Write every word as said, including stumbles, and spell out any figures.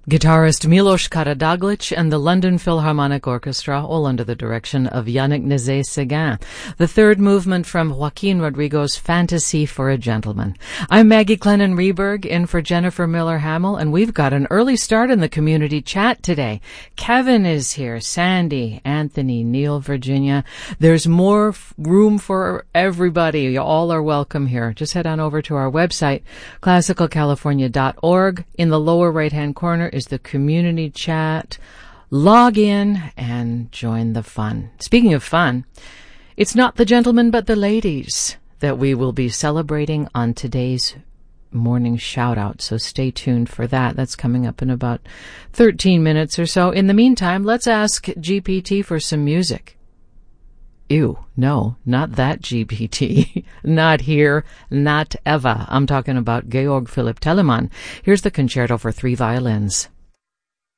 Guitarist Milos Karadzic and the London Philharmonic Orchestra, all under the direction of Yannick Nézet-Séguin. The third movement from Joaquin Rodrigo's Fantasy for a Gentleman. I'm Maggie Clennon-Reberg, in for Jennifer Miller-Hamill, and we've got an early start in the community chat today. Kevin is here, Sandy, Anthony, Neil, Virginia. There's more f- room for everybody. You all are welcome here. Just head on over to our website, classical california dot org. In the lower right-hand corner is the community chat. Log in and join the fun. Speaking of fun, it's not the gentlemen but the ladies that we will be celebrating on today's morning shout out, so stay tuned for that. That's coming up in about thirteen minutes or so. In the meantime, let's ask G P T for some music. Ew, no, not that G P T. Not here, not ever. I'm talking about Georg Philipp Telemann. Here's the concerto for three violins.